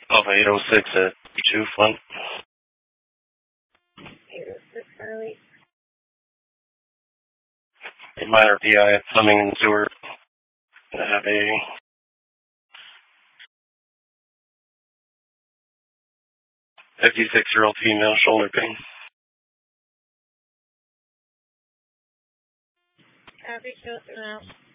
Alpha 806 at 2 Flint. 806 Charlie. A minor PI at Fleming and Stewart. I have a 56-year-old female shoulder pain. Copy, show it now.